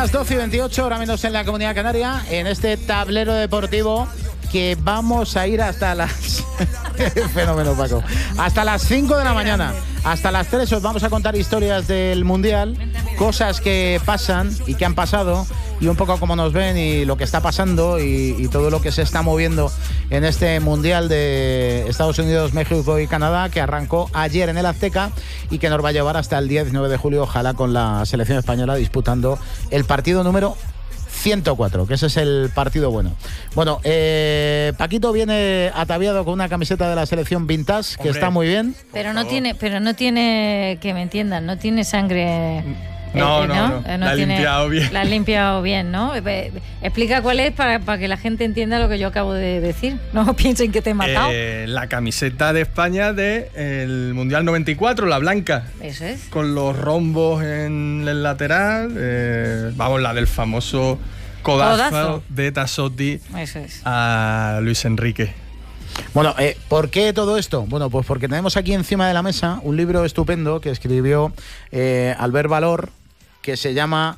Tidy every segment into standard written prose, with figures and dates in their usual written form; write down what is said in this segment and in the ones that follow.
las 12:28, ahora menos en la Comunidad Canaria, en este tablero deportivo que vamos a ir hasta las... Fenómeno, Paco. Hasta las 5 de la mañana. Hasta las 3 os vamos a contar historias del Mundial, cosas que pasan y que han pasado, y un poco cómo nos ven y lo que está pasando y todo lo que se está moviendo en este Mundial de Estados Unidos, México y Canadá, que arrancó ayer en el Azteca y que nos va a llevar hasta el 19 de julio, ojalá, con la selección española disputando el partido número 104, que ese es el partido bueno. Bueno, Paquito viene ataviado con una camiseta de la selección vintage, que está muy bien. Pero no tiene, que me entiendan, no tiene sangre. No, la ha limpiado bien. La ha limpiado bien, ¿no? Explica cuál es para que la gente entienda lo que yo acabo de decir. No piensen que te he matado. La camiseta de España del Mundial 94, la blanca. Eso es. Con los rombos en el lateral. La del famoso codazo de Tassotti. Eso es. A Luis Enrique. Bueno, ¿por qué todo esto? Bueno, pues porque tenemos aquí encima de la mesa un libro estupendo que escribió Albert Valor, que se llama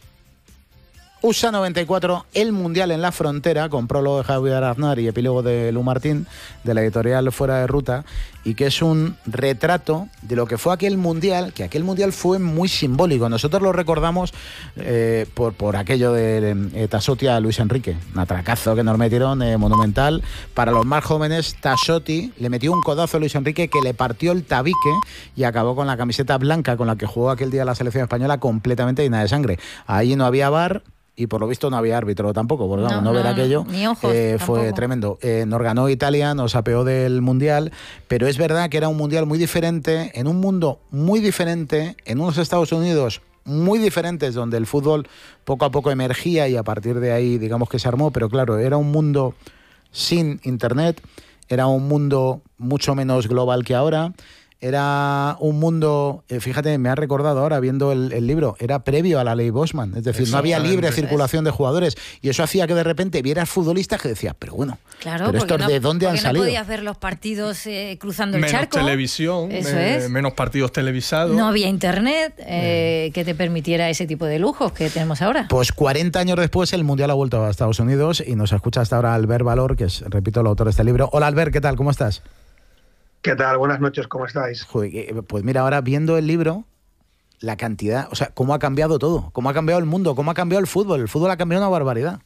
USA 94, el Mundial en la Frontera, con prólogo de Javier Aznar y epílogo de Lu Martín, de la editorial Fuera de Ruta, y que es un retrato de lo que fue aquel Mundial, que aquel Mundial fue muy simbólico. Nosotros lo recordamos por aquello de Tassotti a Luis Enrique, un atracazo que nos metieron monumental. Para los más jóvenes, Tassotti le metió un codazo a Luis Enrique que le partió el tabique y acabó con la camiseta blanca con la que jugó aquel día la selección española completamente llena de sangre. Ahí no había VAR, y por lo visto no había árbitro tampoco, porque no ver aquello, ni ojos, fue tremendo. Nos ganó Italia, nos apeó del Mundial, pero es verdad que era un Mundial muy diferente, en un mundo muy diferente, en unos Estados Unidos muy diferentes, donde el fútbol poco a poco emergía y a partir de ahí, digamos que se armó, pero claro, era un mundo sin internet, era un mundo mucho menos global que ahora. Era un mundo, fíjate, me ha recordado ahora viendo el libro, era previo a la ley Bosman, es decir, no había libre circulación de jugadores, y eso hacía que de repente vieras futbolistas que decías, pero bueno, claro, pero estos ¿de dónde han salido? No podías ver los partidos cruzando el charco. Menos televisión, menos partidos televisados. No había internet que te permitiera ese tipo de lujos que tenemos ahora. Pues 40 años después el Mundial ha vuelto a Estados Unidos y nos escucha hasta ahora Albert Valor, que es, repito, el autor de este libro. Hola Albert, ¿qué tal? ¿Cómo estás? ¿Qué tal? Buenas noches, ¿cómo estáis? Joder, pues mira, ahora viendo el libro, la cantidad, o sea, cómo ha cambiado todo, cómo ha cambiado el mundo, cómo ha cambiado el fútbol ha cambiado una barbaridad.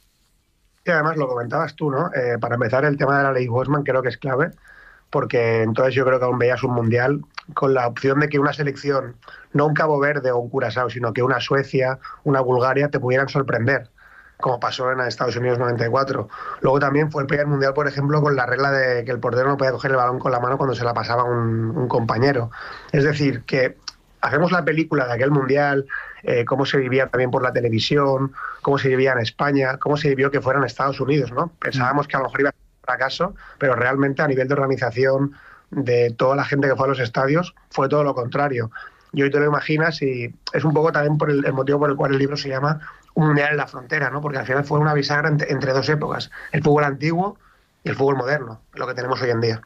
Y además lo comentabas tú, ¿no? Para empezar, el tema de la ley Bosman creo que es clave, porque entonces yo creo que aún veías un Mundial con la opción de que una selección, no un Cabo Verde o un Curazao, sino que una Suecia, una Bulgaria te pudieran sorprender, como pasó en Estados Unidos 94. Luego también fue el primer Mundial, por ejemplo, con la regla de que el portero no podía coger el balón con la mano cuando se la pasaba un compañero. Es decir, que hacemos la película de aquel Mundial, cómo se vivía también por la televisión, cómo se vivía en España, cómo se vivió que fuera en Estados Unidos, ¿no? Pensábamos que a lo mejor iba a ser un fracaso, pero realmente a nivel de organización de toda la gente que fue a los estadios fue todo lo contrario. Y hoy te lo imaginas, y es un poco también por el motivo por el cual el libro se llama Un Mundial en la Frontera, ¿no? Porque al final fue una bisagra entre dos épocas, el fútbol antiguo y el fútbol moderno, lo que tenemos hoy en día.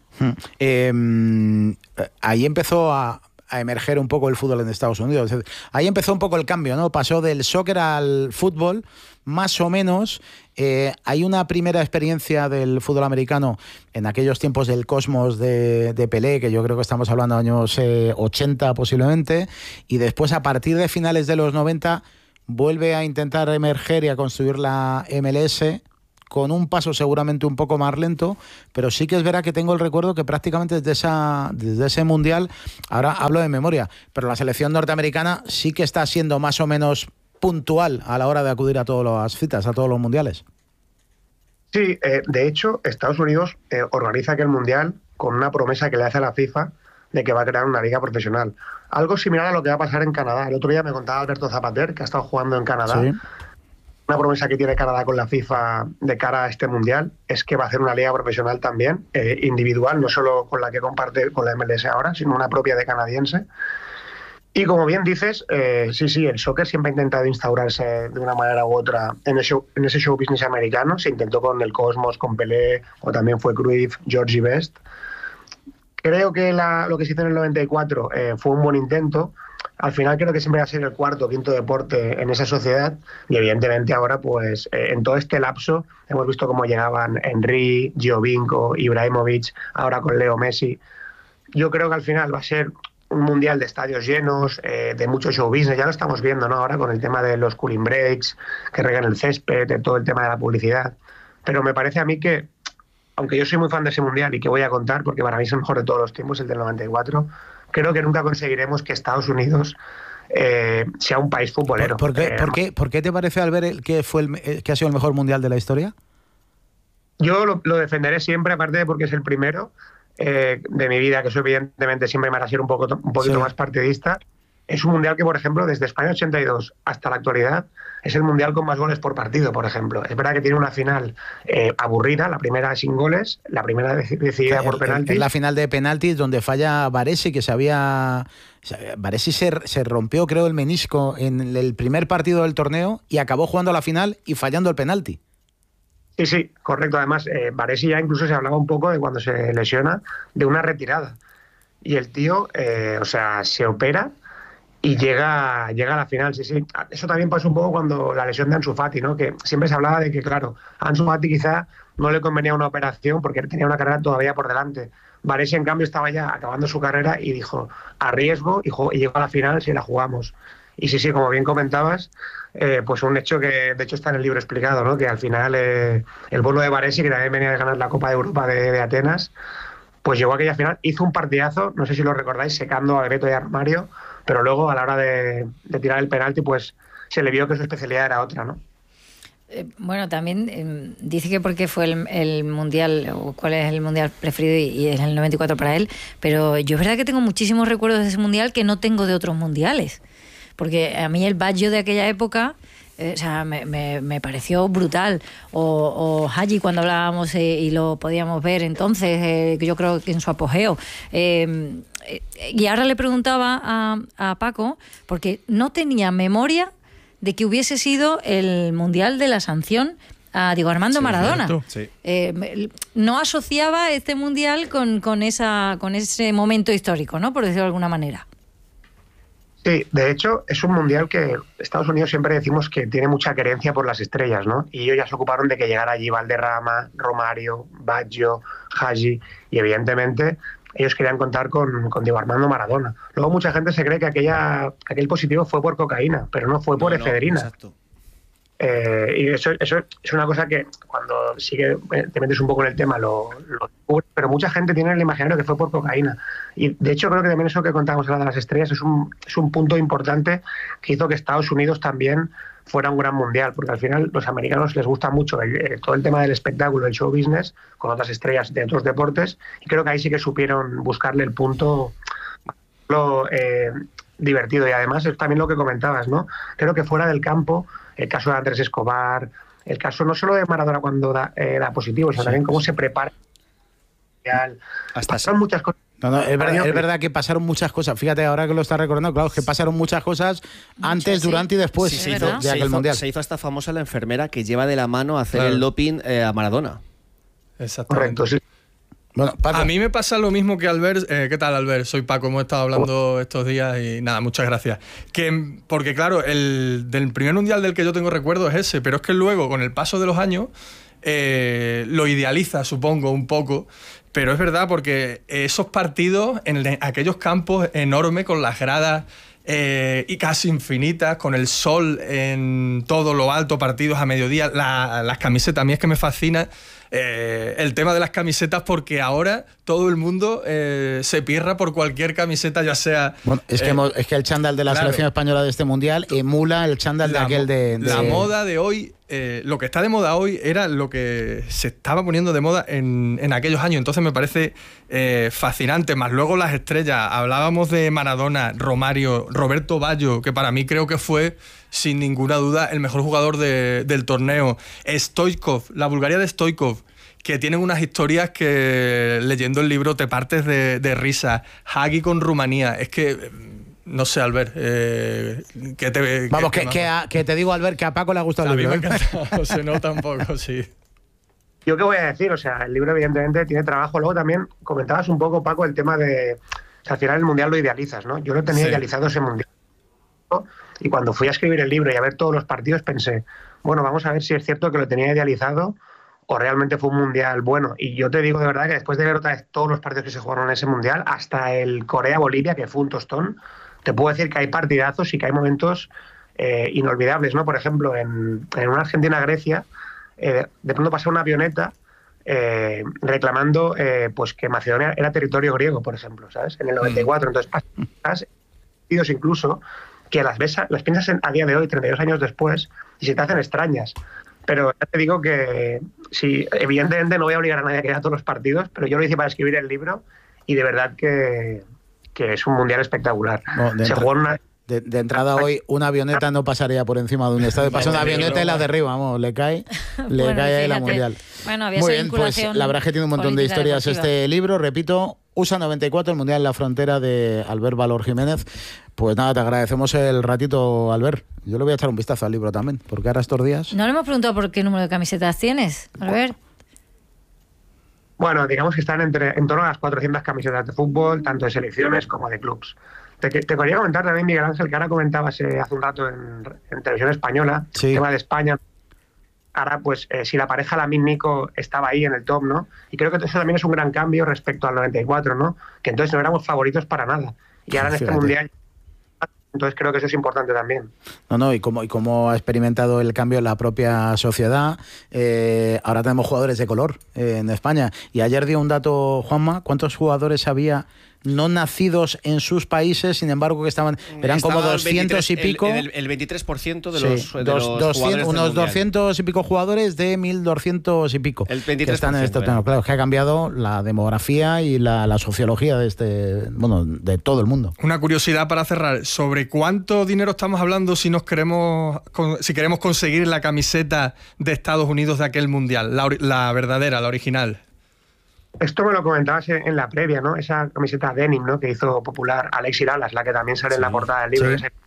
Ahí empezó a emerger un poco el fútbol en Estados Unidos. Ahí empezó un poco el cambio, ¿no? Pasó del soccer al fútbol, más o menos. Hay una primera experiencia del fútbol americano en aquellos tiempos del Cosmos de Pelé, que yo creo que estamos hablando de años 80 posiblemente, y después a partir de finales de los 90 vuelve a intentar emerger y a construir la MLS, con un paso seguramente un poco más lento, pero sí que es verdad que tengo el recuerdo que prácticamente desde ese Mundial, ahora hablo de memoria, pero la selección norteamericana sí que está siendo más o menos puntual a la hora de acudir a todas las citas, a todos los mundiales. Sí, de hecho, Estados Unidos organiza aquel Mundial con una promesa que le hace a la FIFA de que va a crear una liga profesional. Algo similar a lo que va a pasar en Canadá. El otro día me contaba Alberto Zapater, que ha estado jugando en Canadá. Sí. Una promesa que tiene Canadá con la FIFA de cara a este Mundial es que va a hacer una liga profesional también, individual, no solo con la que comparte con la MLS ahora, sino una propia de canadiense. Y como bien dices, sí, el soccer siempre ha intentado instaurarse de una manera u otra en ese show business americano. Se intentó con el Cosmos, con Pelé, o también fue Cruyff, Georgie Best. Creo que lo que se hizo en el 94 fue un buen intento, al final creo que siempre va a ser el cuarto o quinto deporte en esa sociedad y evidentemente ahora pues en todo este lapso hemos visto cómo llegaban Henry, Giovinco, Ibrahimovic, ahora con Leo Messi. Yo creo que al final va a ser un mundial de estadios llenos, de mucho show business, ya lo estamos viendo, ¿no? Ahora con el tema de los cooling breaks, que regan el césped, de todo el tema de la publicidad. Pero me parece a mí que, aunque yo soy muy fan de ese mundial y que voy a contar, porque para mí es el mejor de todos los tiempos, el del 94, creo que nunca conseguiremos que Estados Unidos sea un país futbolero. ¿Por qué te parece, Albert, que ha sido el mejor mundial de la historia? Yo lo defenderé siempre, aparte de porque es el primero de mi vida, que eso evidentemente siempre me va a ser un poquito más partidista. Es un mundial que, por ejemplo, desde España 82 hasta la actualidad, es el mundial con más goles por partido, por ejemplo. Es verdad que tiene una final aburrida, la primera sin goles, la primera decidida por penalti. Es la final de penaltis donde falla Baresi, que Baresi se rompió, creo, el menisco en el primer partido del torneo y acabó jugando la final y fallando el penalti. Sí, correcto. Además, Baresi ya incluso se hablaba un poco de cuando se lesiona, de una retirada. Y el tío, se opera y llega a la final, sí. Eso también pasó un poco cuando la lesión de Ansu Fati, ¿no? Que siempre se hablaba de que, claro, a Ansu Fati quizá no le convenía una operación porque tenía una carrera todavía por delante. Baresi, en cambio, estaba ya acabando su carrera y dijo, arriesgo y llegó a la final si la jugamos. Y sí, como bien comentabas, pues un hecho que de hecho está en el libro explicado, ¿no? Que al final el vuelo de Baresi, que también venía de ganar la Copa de Europa de Atenas, pues llegó a aquella final, hizo un partidazo, no sé si lo recordáis, secando a Beto y a Romario, pero luego a la hora de tirar el penalti, pues se le vio que su especialidad era otra, ¿no? Bueno, también dice que porque fue el mundial, o cuál es el mundial preferido, y es el 94 para él, pero yo es verdad que tengo muchísimos recuerdos de ese mundial que no tengo de otros mundiales, porque a mí el Baggio de aquella época me pareció brutal, o Hagi cuando hablábamos y lo podíamos ver entonces, yo creo que en su apogeo. Y ahora le preguntaba a Paco, porque no tenía memoria de que hubiese sido el mundial de la sanción a Diego Armando Maradona. Sí. No asociaba este mundial con ese momento histórico, ¿no? Por decirlo de alguna manera. Sí, de hecho es un mundial que Estados Unidos siempre decimos que tiene mucha querencia por las estrellas, ¿no? Y ellos ya se ocuparon de que llegara allí Valderrama, Romario, Baggio, Hagi, y evidentemente ellos querían contar con Diego Armando Maradona. Luego mucha gente se cree que aquel positivo fue por cocaína, pero no fue por efedrina. Exacto. Y eso es una cosa que cuando te metes un poco en el tema lo descubres, pero mucha gente tiene el imaginario que fue por cocaína. Y de hecho creo que también eso que contábamos ahora de las estrellas es un punto importante que hizo que Estados Unidos también fuera un gran mundial, porque al final los americanos les gusta mucho todo el tema del espectáculo, el show business, con otras estrellas de otros deportes, y creo que ahí sí que supieron buscarle el punto divertido. Y además es también lo que comentabas, ¿no? Creo que fuera del campo, el caso de Andrés Escobar, el caso no solo de Maradona cuando da positivo, sino también cómo se prepara. Pasaron muchas cosas. No, es verdad que pasaron muchas cosas. Fíjate, ahora que lo estás recordando, claro, que pasaron muchas cosas antes, durante y después de aquel mundial. Se hizo hasta famosa la enfermera que lleva de la mano a hacer el doping a Maradona. Exactamente. Correcto, sí. Bueno, Paco. A mí me pasa lo mismo que Albert. ¿Qué tal, Albert? Soy Paco, hemos estado hablando estos días y nada, muchas gracias. Porque claro, el del primer mundial del que yo tengo recuerdo es ese, pero es que luego, con el paso de los años, lo idealiza, supongo, un poco. Pero es verdad, porque esos partidos en aquellos campos enormes, con las gradas y casi infinitas, con el sol en todo lo alto, partidos a mediodía, las camisetas, a mí es que me fascina el tema de las camisetas, porque ahora todo el mundo se pirra por cualquier camiseta, ya sea... Bueno, es que el chándal de la selección española de este mundial emula el chándal de aquel de... La moda de hoy, lo que está de moda hoy era lo que se estaba poniendo de moda en aquellos años, entonces me parece fascinante. Más luego las estrellas, hablábamos de Maradona, Romario, Roberto Baggio, que para mí creo que fue sin ninguna duda el mejor jugador del torneo, Stoichkov, la Bulgaria de Stoichkov, que tienen unas historias que leyendo el libro te partes de risa. Hagi con Rumanía, es que... No sé, Albert, que te digo, Albert, que a Paco le ha gustado el libro. A mí me ha encantado, se nota un poco, sí. ¿Yo qué voy a decir? O sea, el libro evidentemente tiene trabajo. Luego también comentabas un poco, Paco, el tema de... O sea, al final el Mundial lo idealizas, ¿no? Yo no tenía idealizado ese Mundial. Y cuando fui a escribir el libro y a ver todos los partidos pensé, bueno, vamos a ver si es cierto que lo tenía idealizado o realmente fue un mundial bueno. Y yo te digo de verdad que después de ver otra vez todos los partidos que se jugaron en ese mundial, hasta el Corea-Bolivia, que fue un tostón, te puedo decir que hay partidazos y que hay momentos inolvidables, ¿no? Por ejemplo, en una Argentina-Grecia, de pronto pasa una avioneta reclamando pues que Macedonia era territorio griego, por ejemplo, ¿sabes? En el 94. Entonces pasas partidos incluso que las piensas a día de hoy, 32 años después, y se te hacen extrañas. Pero ya te digo que sí, evidentemente no voy a obligar a nadie a que vea todos los partidos, pero yo lo hice para escribir el libro y de verdad que es un mundial espectacular. No, de entrada hoy una avioneta no pasaría por encima de un estadio. Pasa una avioneta y la derriba, vamos, le cae ahí la mundial. Bueno, había muy bien, pues la verdad es que tiene un montón de historias deportiva. Este libro, repito, USA 94, el Mundial en la Frontera, de Albert Valor Jiménez. Pues nada, te agradecemos el ratito, Albert. Yo le voy a echar un vistazo al libro también, porque ahora estos días... No le hemos preguntado por qué número de camisetas tienes, Albert. Bueno, digamos que están en torno a las 400 camisetas de fútbol, tanto de selecciones como de clubs. Te quería comentar también, Miguel Ángel, que ahora comentabas hace un rato en televisión española, el tema de España. Ahora, pues, si la pareja Lamine-Nico estaba ahí en el top, ¿no? Y creo que eso también es un gran cambio respecto al 94, ¿no? Que entonces no éramos favoritos para nada. Y ahora en este mundial... Entonces creo que eso es importante también. No, y cómo ha experimentado el cambio en la propia sociedad. Ahora tenemos jugadores de color en España. Y ayer dio un dato, Juanma, ¿cuántos jugadores había no nacidos en sus países, sin embargo que eran como 200 y pico? El 23% de los jugadores unos 200 y pico jugadores de 1.200 y pico. El 23%. Que están en este tema. Claro, es que ha cambiado la demografía y la sociología de de todo el mundo. Una curiosidad para cerrar, ¿sobre cuánto dinero estamos hablando si queremos conseguir la camiseta de Estados Unidos de aquel mundial, la verdadera, la original? Esto me lo comentabas en la previa, ¿no? Esa camiseta denim, ¿no? Que hizo popular Alexis Lalas, la que también sale en la portada del libro. Sí.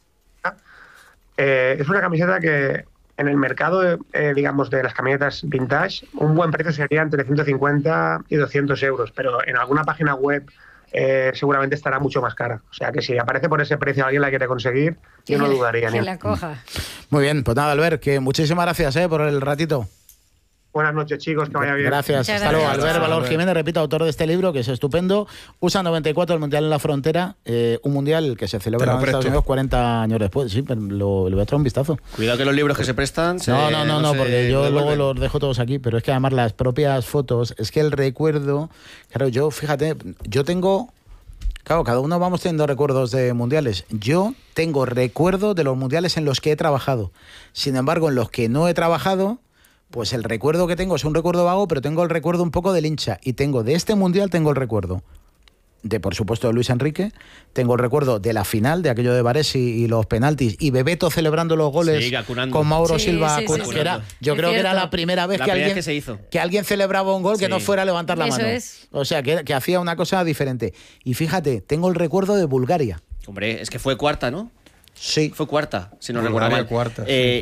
Es una camiseta que en el mercado, digamos, de las camisetas vintage, un buen precio sería entre 150 y 200 euros, pero en alguna página web seguramente estará mucho más cara. O sea que si aparece por ese precio alguien la quiere conseguir, yo no dudaría. Que la coja. Muy bien, pues nada, Albert, que muchísimas gracias por el ratito. Buenas noches, chicos, que vaya bien. Gracias. Hasta luego. Albert Valor Jiménez, repito, autor de este libro, que es estupendo. USA 94, el Mundial en la Frontera, un mundial que se celebra en Estados Unidos 40 años después. Sí, pero le voy a echar un vistazo. Cuidado que los libros que se prestan... No, porque yo luego los dejo todos aquí, pero es que además las propias fotos, es que el recuerdo... Claro, yo, fíjate, yo tengo... Claro, cada uno vamos teniendo recuerdos de mundiales. Yo tengo recuerdos de los mundiales en los que he trabajado. Sin embargo, en los que no he trabajado... Pues el recuerdo que tengo es un recuerdo vago, pero tengo el recuerdo un poco del hincha. Y de este mundial tengo el recuerdo de, por supuesto, de Luis Enrique. Tengo el recuerdo de la final, de aquello de Baresi y los penaltis. Y Bebeto celebrando los goles con Mauro Silva. Yo creo que era la primera vez que alguien celebraba un gol que no fuera a levantar la mano. O sea, que hacía una cosa diferente. Y fíjate, tengo el recuerdo de Bulgaria. Hombre, es que fue cuarta, ¿no? Sí. Fue cuarta, si no recuerdo mal. Cuarta,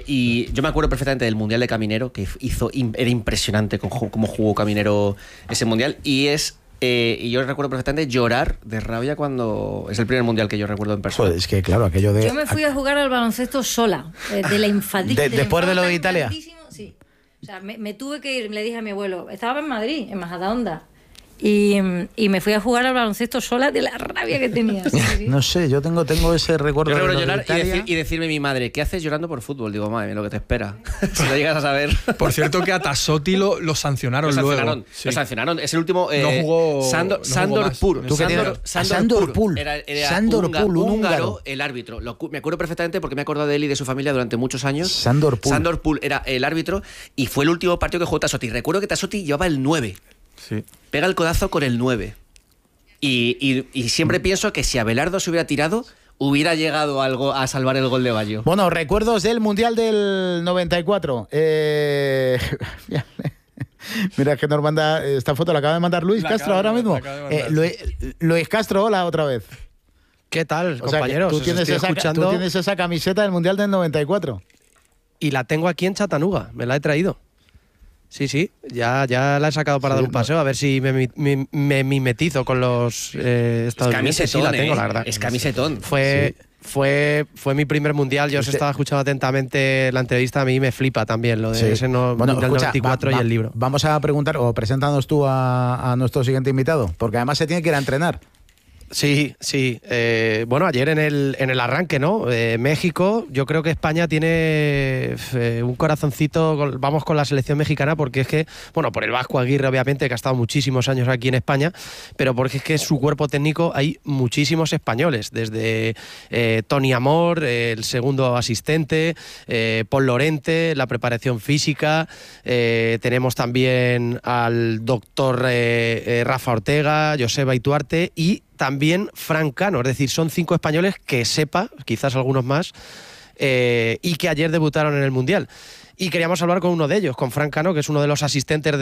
y yo me acuerdo perfectamente del Mundial de Caminero, que era impresionante cómo jugó Caminero ese Mundial. Y yo recuerdo perfectamente llorar de rabia cuando... Es el primer Mundial que yo recuerdo en persona. Pues es que, claro, aquello de... Yo me fui a jugar al baloncesto sola, de la infancia. ¿Después de lo de Italia? Sí. O sea, me tuve que ir, le dije a mi abuelo, estaba en Madrid, en Majadahonda. Y me fui a jugar al baloncesto sola de la rabia que tenía. Sí. No sé, yo tengo ese recuerdo. Yo recuerdo llorar y decirme a mi madre, ¿qué haces llorando por fútbol? Digo, madre, lo que te espera. Si lo llegas a saber. Por cierto, que a Tassotti lo sancionaron luego. Lo sancionaron. Es el último. No jugó. Sandor Pur. Sandor Pul. Era un húngaro, el árbitro. Me acuerdo perfectamente porque me he acordado de él y de su familia durante muchos años. Sandor Pul era el árbitro y fue el último partido que jugó Tassotti. Recuerdo que Tassotti llevaba el 9. Sí. Pega el codazo con el 9. Y siempre pienso que si Abelardo se hubiera tirado, hubiera llegado a salvar el gol de Baggio. Bueno, recuerdos del Mundial del 94. Mira, que nos manda esta foto, la acaba de mandar Luis Castro ahora mismo. Luis Castro, hola otra vez. ¿Qué tal, compañeros? Tú tienes esa camiseta del Mundial del 94. Y la tengo aquí en Chattanooga, me la he traído. Sí, ya la he sacado para dar un paseo, a ver si me mimetizo con los estadounidenses. Es camisetón, sí, la tengo, la verdad. Es camisetón. Fue Fue mi primer mundial. Yo os estaba escuchando atentamente la entrevista. A mí me flipa también lo de ese mundial del 94 y el libro. Vamos a preguntar, o preséntanos tú a nuestro siguiente invitado, porque además se tiene que ir a entrenar. Sí. Bueno, ayer en el arranque, ¿no? México, yo creo que España tiene un corazoncito, vamos con la selección mexicana, porque es que, bueno, por el Vasco Aguirre, obviamente, que ha estado muchísimos años aquí en España, pero porque es que en su cuerpo técnico hay muchísimos españoles, desde Tony Amor, el segundo asistente, Paul Lorente, la preparación física, tenemos también al doctor Rafa Ortega, Joseba Ituarte y también Fran Cano, es decir, son 5 españoles que sepa, quizás algunos más, y que ayer debutaron en el Mundial. Y queríamos hablar con uno de ellos, con Fran Cano, que es uno de los asistentes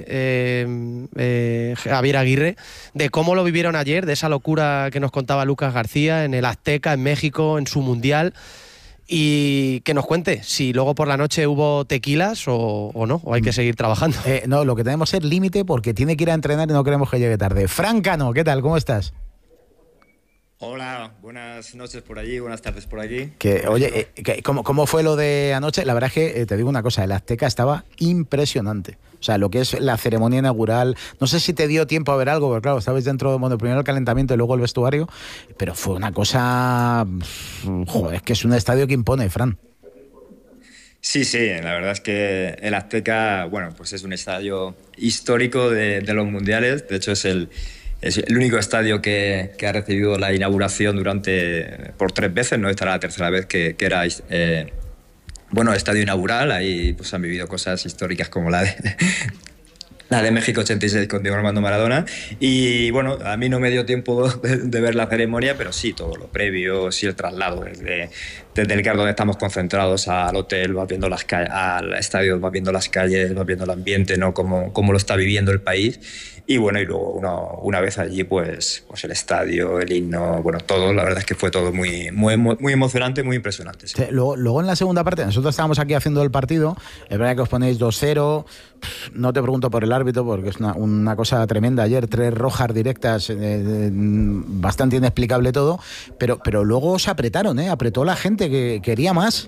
de Javier Aguirre, de cómo lo vivieron ayer, de esa locura que nos contaba Lucas García en el Azteca, en México, en su Mundial, y que nos cuente si luego por la noche hubo tequilas o no, o hay que seguir trabajando. No, lo que tenemos es límite porque tiene que ir a entrenar y no queremos que llegue tarde. Fran Cano, ¿qué tal? ¿Cómo estás? Hola, buenas noches por allí, buenas tardes por aquí. Oye, ¿cómo fue lo de anoche? La verdad es que te digo una cosa, el Azteca estaba impresionante. O sea, lo que es la ceremonia inaugural, no sé si te dio tiempo a ver algo, porque claro, estabais dentro, bueno, primero el calentamiento y luego el vestuario, pero fue una cosa, joder, es que es un estadio que impone, Fran. Sí, la verdad es que el Azteca, bueno, pues es un estadio histórico de los mundiales, de hecho es el único estadio que ha recibido la inauguración por 3 veces, ¿no? Esta era la tercera vez que era estadio inaugural. Ahí pues han vivido cosas históricas como la de México 86 con Diego Armando Maradona. Y bueno, a mí no me dio tiempo de ver la ceremonia, pero sí, todo lo previo, sí el traslado desde el lugar donde estamos concentrados al hotel, vas viendo al estadio, vas viendo las calles, vas viendo el ambiente, ¿no? Cómo lo está viviendo el país. Y bueno, y luego una vez allí, pues el estadio, el himno, bueno, todo, la verdad es que fue todo muy emocionante, muy impresionante. Sí. Luego en la segunda parte, nosotros estábamos aquí haciendo el partido, es verdad que os ponéis 2-0, no te pregunto por el árbitro porque es una cosa tremenda ayer, 3 rojas directas, bastante inexplicable todo, pero luego os apretaron, apretó la gente que quería más.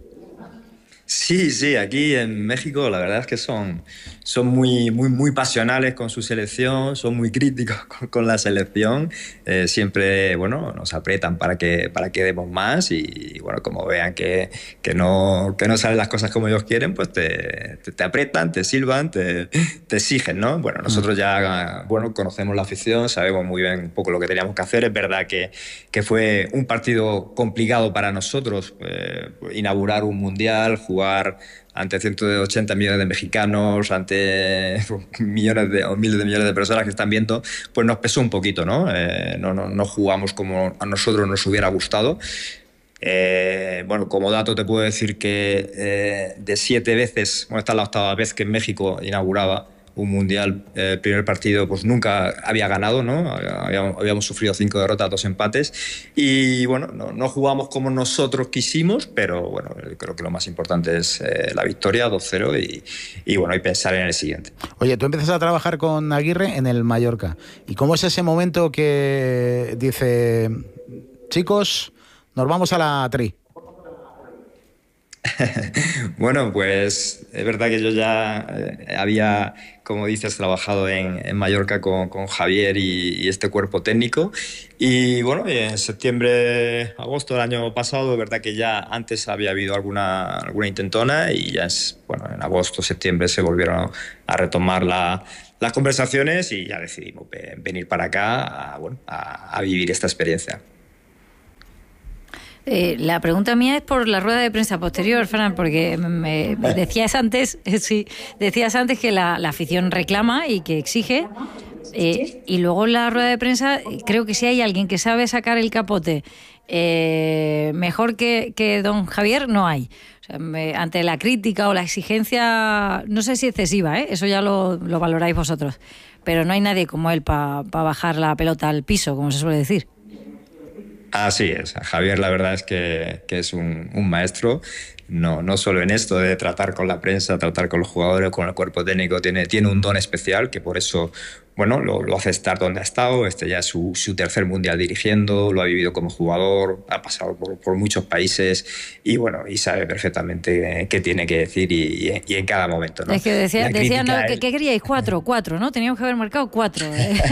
Sí, aquí en México la verdad es que son muy pasionales con su selección, son muy críticos con la selección, siempre nos apretan para que demos más y bueno, como vean que no salen las cosas como ellos quieren, pues te apretan, te silban, te exigen, ¿no? Bueno, nosotros ya conocemos la afición, sabemos muy bien un poco lo que teníamos que hacer. Es verdad que fue un partido complicado para nosotros, inaugurar un mundial, jugar ante 180 millones de mexicanos, ante miles de millones de personas que están viendo, pues nos pesó un poquito, ¿no? No jugamos como a nosotros nos hubiera gustado. Como dato te puedo decir que de 7 veces, esta es la 8ª vez que en México inauguraba un mundial, el primer partido pues nunca había ganado, ¿no? Habíamos sufrido 5 derrotas, 2 empates y bueno, no jugamos como nosotros quisimos, pero bueno, creo que lo más importante es la victoria, 2-0 y pensar en el siguiente. Oye, tú empiezas a trabajar con Aguirre en el Mallorca, ¿y cómo es ese momento que dice, chicos, nos vamos a la tri? Bueno, pues es verdad que yo ya había, como dices, trabajado en Mallorca con Javier y este cuerpo técnico y bueno, en septiembre, agosto del año pasado, es verdad que ya antes había habido alguna intentona y ya en agosto, septiembre se volvieron a retomar las conversaciones y ya decidimos venir para acá a vivir esta experiencia. La pregunta mía es por la rueda de prensa posterior, Fran, porque me decías antes, decías antes que la afición reclama y que exige, y luego en la rueda de prensa creo que si hay alguien que sabe sacar el capote mejor que don Javier, no hay. O sea, ante la crítica o la exigencia, no sé si excesiva, eso ya lo valoráis vosotros, pero no hay nadie como él para bajar la pelota al piso, como se suele decir. Así es, Javier la verdad es que es un maestro, no solo en esto de tratar con la prensa, tratar con los jugadores, con el cuerpo técnico, tiene un don especial que por eso bueno, lo hace estar donde ha estado. Este ya es su tercer mundial dirigiendo, lo ha vivido como jugador, ha pasado por muchos países y bueno, y sabe perfectamente qué tiene que decir y en cada momento, ¿no? Es que decía ¿no? ¿Qué queríais? Cuatro, ¿no? Teníamos que haber marcado 4.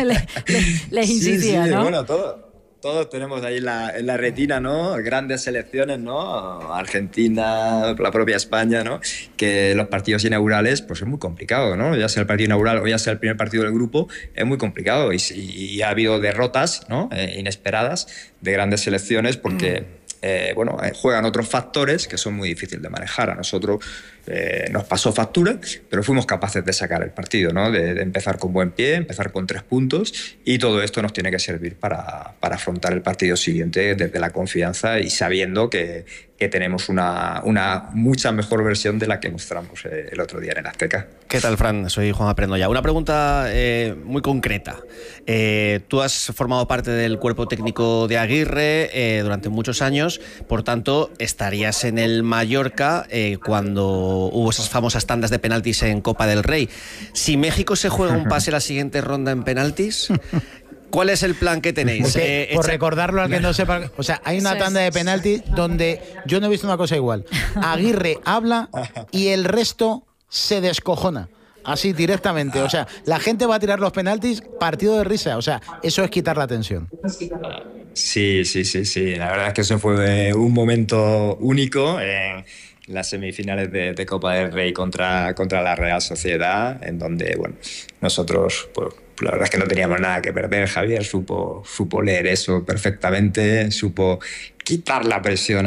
Les insistía, sí, ¿no? Bueno, todos tenemos ahí en la retina, ¿no? Grandes selecciones, ¿no? Argentina, la propia España, ¿no? Que los partidos inaugurales, pues es muy complicado, ¿no? Ya sea el partido inaugural o ya sea el primer partido del grupo, es muy complicado. Y ha habido derrotas, ¿no? Inesperadas de grandes selecciones porque... juegan otros factores que son muy difíciles de manejar. A nosotros nos pasó factura, pero fuimos capaces de sacar el partido, ¿no? De empezar con buen pie, empezar con 3 puntos y todo esto nos tiene que servir para afrontar el partido siguiente desde la confianza y sabiendo que tenemos una mucha mejor versión de la que mostramos el otro día en el Azteca. ¿Qué tal, Fran? Soy Juan Aprendoya. Una pregunta muy concreta. Tú has formado parte del cuerpo técnico de Aguirre durante muchos años, por tanto, estarías en el Mallorca cuando hubo esas famosas tandas de penaltis en Copa del Rey. Si México se juega un pase a la siguiente ronda en penaltis... ¿Cuál es el plan que tenéis? Por recordarlo al que no sepa, o sea, hay una tanda de penaltis donde yo no he visto una cosa igual. Aguirre habla y el resto se descojona. Así directamente, o sea, la gente va a tirar los penaltis, partido de risa, o sea, eso es quitar la tensión. Sí, la verdad es que eso fue un momento único en las semifinales de Copa del Rey contra la Real Sociedad, en donde, bueno, nosotros, pues, la verdad es que no teníamos nada que perder. Javier supo leer eso perfectamente, supo quitar la presión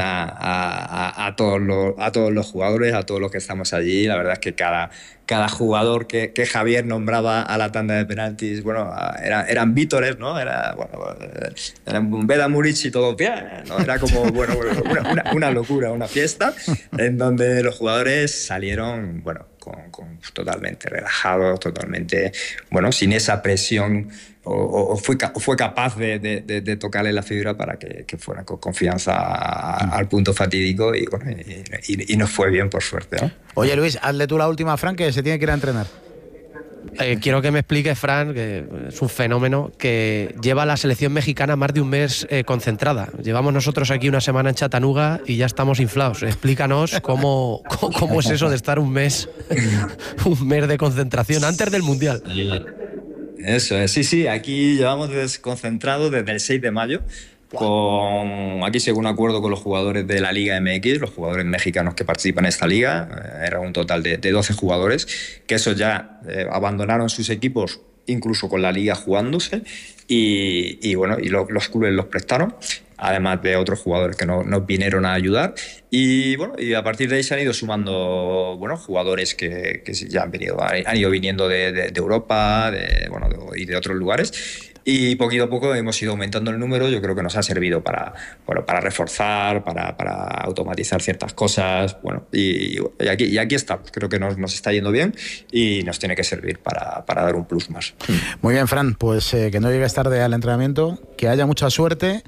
a todos los jugadores, a todos los que estamos allí. La verdad es que cada jugador que Javier nombraba a la tanda de penaltis, bueno, eran vítores, ¿no? Eran Beda Muric y todo bien, ¿no? Era como, bueno, una locura, una fiesta, en donde los jugadores salieron, bueno, totalmente relajados, totalmente, bueno, sin esa presión, o fue capaz de tocarle la fibra para que fuera con confianza al punto fatídico y, bueno, y nos fue bien, por suerte, ¿no? Oye, Luis, hazle tú la última a Fran, que se tiene que ir a entrenar. Quiero que me explique, Fran, que es un fenómeno, que lleva la selección mexicana más de un mes concentrada. Llevamos nosotros aquí una semana en Chattanooga y ya estamos inflados. Explícanos cómo es eso de estar un mes de concentración antes del Mundial. Eso es, sí, aquí llevamos desconcentrados desde el 6 de mayo. Aquí según acuerdo con los jugadores de la Liga MX, los jugadores mexicanos que participan en esta liga, era un total de 12 jugadores, que esos ya abandonaron sus equipos incluso con la liga jugándose y bueno, y los clubes los prestaron, además de otros jugadores que nos vinieron a ayudar y bueno, y a partir de ahí se han ido sumando, bueno, jugadores que ya han ido viniendo de Europa, y de otros lugares. Y poquito a poco hemos ido aumentando el número. Yo creo que nos ha servido para reforzar, para automatizar ciertas cosas. Bueno, y aquí estamos. Creo que nos está yendo bien y nos tiene que servir para dar un plus más. Muy bien, Fran. Pues que no llegues tarde al entrenamiento, que haya mucha suerte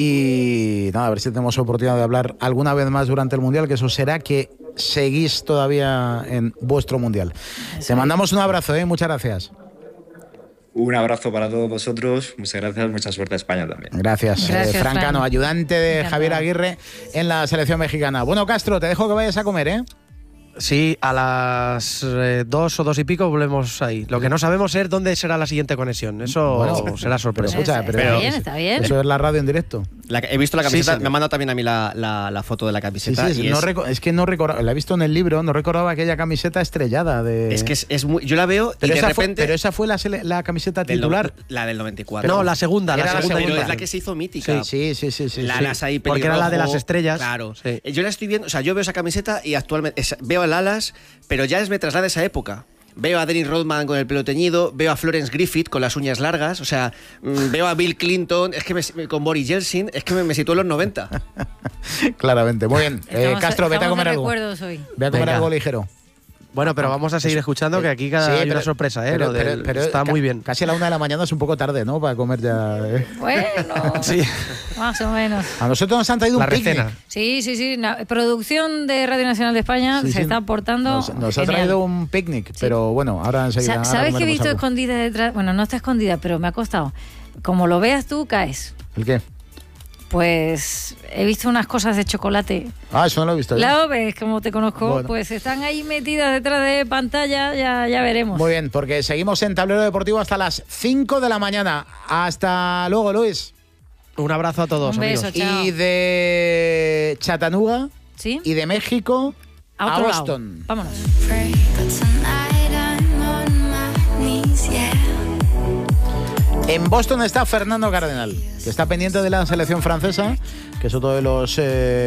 y nada, a ver si tenemos oportunidad de hablar alguna vez más durante el Mundial, que eso será que seguís todavía en vuestro Mundial. Te mandamos un abrazo, muchas gracias. Un abrazo para todos vosotros, muchas gracias, mucha suerte a España también. Gracias, Fran Cano, ayudante de Javier Aguirre en la selección mexicana. Bueno, Castro, te dejo que vayas a comer, ¿eh? Sí, a las 2 o 2 y pico volvemos ahí. Lo que no sabemos es dónde será la siguiente conexión. Eso será sorpresa. Está bien. Eso es la radio en directo. He visto la camiseta, sí. Me ha mandado también a mí la foto de la camiseta. Sí, es que no recordaba, la he visto en el libro, no recordaba aquella camiseta estrellada. Es que es muy, yo la veo y de repente... Pero esa fue la camiseta titular. La del 94. No, la segunda. Pero es la que se hizo mítica. Sí. Las ahí, porque era la de las estrellas. Claro. Sí. Yo la estoy viendo, o sea, yo veo esa camiseta y actualmente veo el Alas, pero ya me traslada a esa época. Veo a Dennis Rodman con el pelo teñido, veo a Florence Griffith con las uñas largas, o sea, veo a Bill Clinton, es que con Boris Yeltsin, es que me sitúo en los 90. Claramente. Muy bien. Castro, vete a comer algo. Hoy. Ve a comer algo ligero. Bueno, pero vamos a seguir escuchando, que aquí hay una sorpresa, ¿eh? Pero está muy bien. Casi a la 1 de la mañana es un poco tarde, ¿no? Para comer ya. Bueno, sí. Más o menos. A nosotros nos han traído un picnic. Recena. Sí. Producción de Radio Nacional de España se está aportando. Nos ha traído un picnic, pero bueno, ahora enseguida. ¿Sabes qué he visto escondida detrás? Bueno, no está escondida, pero me ha costado. Como lo veas tú, caes. ¿El qué? Pues he visto unas cosas de chocolate. Eso no lo he visto. ¿La ves? Como te conozco, bueno. Pues están ahí metidas detrás de pantalla, ya veremos. Muy bien, porque seguimos en Tablero Deportivo hasta las 5 de la mañana. Hasta luego, Luis. Un abrazo a todos, Un beso, amigos. chao. Y de Chattanooga ¿Sí? y de México a a otro Boston. lado. Vámonos. En Boston está Fernando Cardenal, que está pendiente de la selección francesa, que es otro de los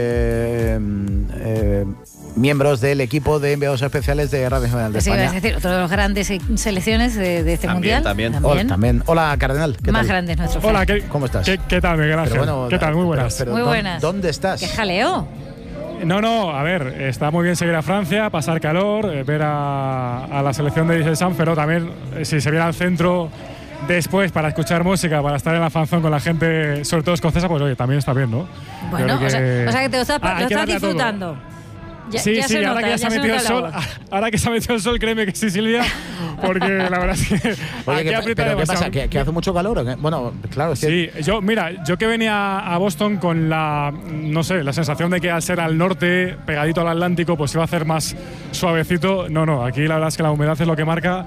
miembros del equipo de enviados especiales de Radio Nacional de España. Es decir, otro de los grandes selecciones de este mundial. También. Hola, Cardenal. ¿Qué Más tal? grande es nuestro fan. Hola, ¿Cómo estás? ¿Qué tal, Miguel Ángel? Pero bueno, ¿Qué tal? Muy buenas. pero Muy buenas. ¿Dónde estás? ¡Qué jaleo! No, a ver, está muy bien seguir a Francia, pasar calor, ver a la selección de Didier Deschamps, pero también si se viene al centro después para escuchar música, para estar en la fanzón con la gente, sobre todo escocesa, pues oye, también está bien, ¿no? Bueno, o sea que te lo estás disfrutando. Sí, ahora que ya se ha metido el sol, ahora que se ha metido el sol, créeme que sí, Silvia, porque la verdad es que Oye, aquí aprieta ¿pero qué demasiado. pasa? ¿Que hace mucho calor o qué? Bueno, claro, Sí, yo que venía a Boston con la sensación de que al ser al norte, pegadito al Atlántico, pues iba a hacer más suavecito. No, aquí la verdad es que la humedad es lo que marca,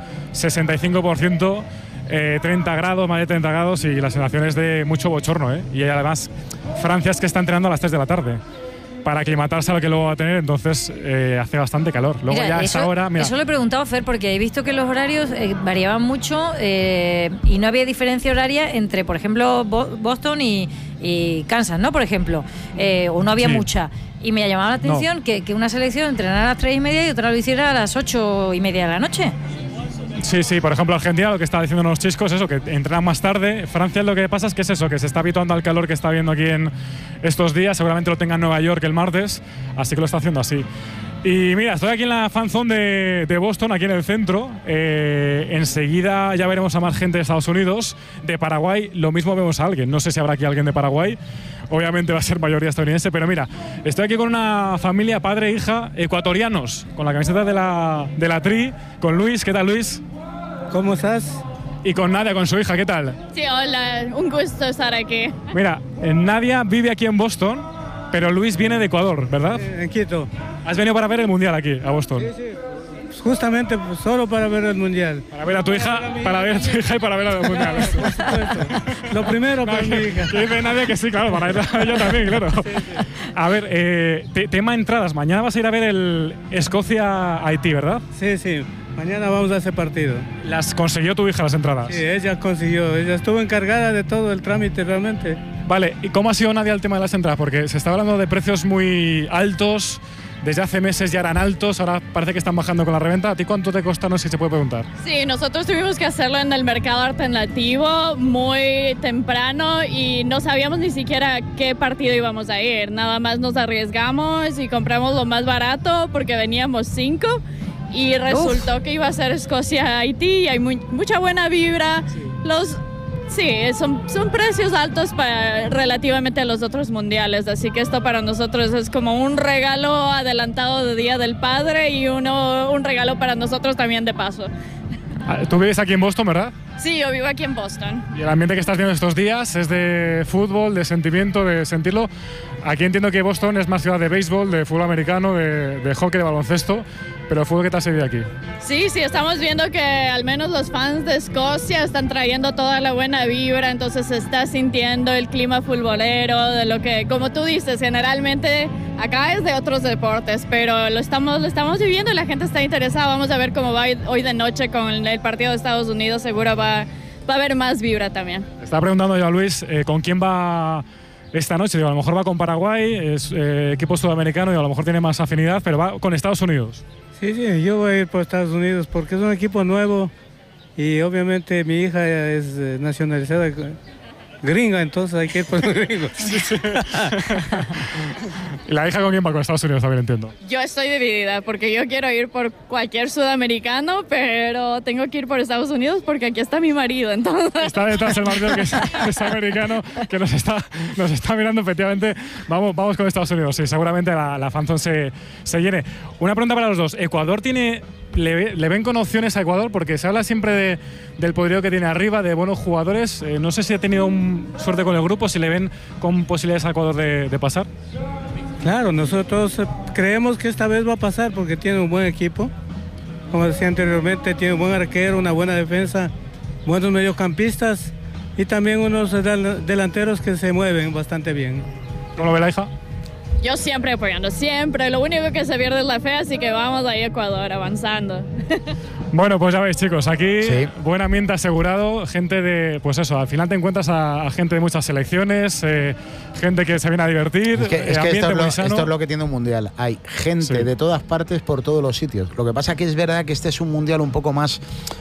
65%, 30 grados, más de 30 grados y la sensación es de mucho bochorno, ¿eh? Y además, Francia es que está entrenando a las 3 de la tarde. Para aclimatarse a lo que luego va a tener, entonces hace bastante calor. Luego mira, ya a esa hora. Mira. Eso le he preguntado a Fer, porque he visto que los horarios variaban mucho y no había diferencia horaria entre, por ejemplo, Boston y Kansas, ¿no? Por ejemplo, o no había mucha. Y me llamaba la atención que una selección entrenara a las 3:30 y otra lo hiciera a las 8:30 de la noche. Sí, por ejemplo, Argentina, lo que está diciendo los chicos, eso, que entrenan más tarde. Francia lo que pasa es que es eso, que se está habituando al calor que está viendo aquí en estos días. Seguramente lo tenga en Nueva York el martes, así que lo está haciendo así. Y mira, estoy aquí en la fanzone de Boston, aquí en el centro. Enseguida ya veremos a más gente de Estados Unidos. De Paraguay, lo mismo vemos a alguien. No sé si habrá aquí alguien de Paraguay. Obviamente va a ser mayoría estadounidense, pero mira, estoy aquí con una familia, padre e hija, ecuatorianos, con la camiseta de la Tri, con Luis. ¿Qué tal, Luis? ¿Cómo estás? Y con Nadia, con su hija, ¿qué tal? Sí, hola, un gusto estar aquí. Mira, Nadia vive aquí en Boston, pero Luis viene de Ecuador, ¿verdad? En Quito. ¿Has venido para ver el Mundial aquí, a Boston? Sí. Justamente solo para ver el Mundial. Para ver a tu hija, y para ver el Mundial. Por supuesto. Lo primero para mi hija. Que dice Nadia que sí, claro, para ella también, claro. Sí. A ver, tema entradas. Mañana vas a ir a ver el Escocia-Haití, ¿verdad? Sí. Mañana vamos a ese partido. ¿Las consiguió tu hija las entradas? Sí, ella consiguió. Ella estuvo encargada de todo el trámite realmente. Vale, ¿y cómo ha sido, Nadia, el tema de las entradas? Porque se está hablando de precios muy altos. Desde hace meses ya eran altos, ahora parece que están bajando con la reventa. ¿A ti cuánto te cuesta? No sé si se puede preguntar. Sí, nosotros tuvimos que hacerlo en el mercado alternativo muy temprano y no sabíamos ni siquiera qué partido íbamos a ir. Nada más nos arriesgamos y compramos lo más barato porque veníamos 5 y resultó que iba a ser Escocia-Haití y hay mucha buena vibra. Sí, son precios altos relativamente a los otros mundiales, así que esto para nosotros es como un regalo adelantado de Día del Padre y un regalo para nosotros también de paso. Tú vives aquí en Boston, ¿verdad? Sí, yo vivo aquí en Boston. Y el ambiente que estás viendo estos días es de fútbol, de sentimiento, de sentirlo. Aquí entiendo que Boston es más ciudad de béisbol, de fútbol americano, de hockey, de baloncesto, pero el fútbol, ¿qué te has vivido aquí? Sí, estamos viendo que al menos los fans de Escocia están trayendo toda la buena vibra, entonces se está sintiendo el clima futbolero, de lo que, como tú dices, generalmente acá es de otros deportes, pero lo estamos viviendo y la gente está interesada. Vamos a ver cómo va hoy de noche con el partido de Estados Unidos, seguro va a haber más vibra también. Estaba preguntando yo a Luis con quién va esta noche. Digo, a lo mejor va con Paraguay, es equipo sudamericano y a lo mejor tiene más afinidad, pero va con Estados Unidos. Sí, yo voy a ir por Estados Unidos porque es un equipo nuevo y obviamente mi hija es nacionalizada gringa, entonces hay que ir por los gringos. ¿Y la hija con quién va? Con Estados Unidos también, entiendo. Yo estoy dividida porque yo quiero ir por cualquier sudamericano, pero tengo que ir por Estados Unidos porque aquí está mi marido, entonces... Está detrás el marido que es americano, que nos está mirando efectivamente. Vamos con Estados Unidos, sí, seguramente la fanzone se llene. Una pregunta para los dos. ¿Ecuador le ven con opciones a Ecuador? Porque se habla siempre del poderío que tiene arriba, de buenos jugadores. No sé si ha tenido suerte con el grupo, si le ven con posibilidades a Ecuador de pasar. Claro, nosotros creemos que esta vez va a pasar porque tiene un buen equipo. Como decía anteriormente, tiene un buen arquero, una buena defensa, buenos mediocampistas y también unos delanteros que se mueven bastante bien. ¿Cómo lo ve la hija? Yo siempre apoyando, siempre. Lo único que se pierde es la fe, así que vamos ahí a Ecuador, avanzando. Bueno, pues ya veis, chicos, aquí sí. Buen ambiente asegurado, gente de, pues eso, al final te encuentras a gente de muchas selecciones, gente que se viene a divertir, es que esto es lo que tiene un mundial, hay gente de todas partes por todos los sitios. Lo que pasa que es verdad que este es un mundial un poco más...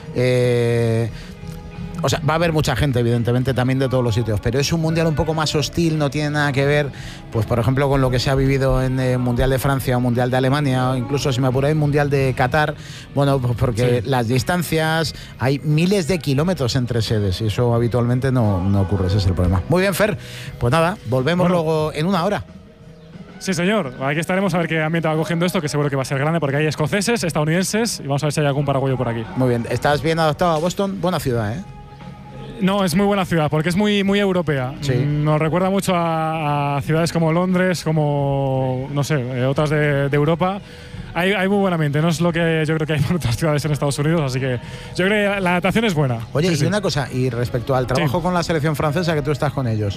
O sea, va a haber mucha gente, evidentemente, también de todos los sitios, pero es un mundial un poco más hostil, no tiene nada que ver, pues por ejemplo, con lo que se ha vivido en el Mundial de Francia o Mundial de Alemania, o incluso, si me apuráis, Mundial de Qatar. Bueno, pues porque las distancias, hay miles de kilómetros entre sedes y eso habitualmente no ocurre, ese es el problema. Muy bien, Fer, pues nada, volvemos luego en una hora. Sí, señor. Aquí estaremos a ver qué ambiente va cogiendo esto, que seguro que va a ser grande, porque hay escoceses, estadounidenses, y vamos a ver si hay algún paraguayo por aquí. Muy bien. ¿Estás bien adaptado a Boston? Buena ciudad, ¿eh? No, es muy buena ciudad, porque es muy europea. Sí. Nos recuerda mucho a ciudades como Londres, como, no sé, otras de Europa. Hay muy buen ambiente, no es lo que yo creo que hay en otras ciudades en Estados Unidos, así que yo creo que la adaptación es buena. Oye, y una cosa, y respecto al trabajo con la selección francesa, que tú estás con ellos,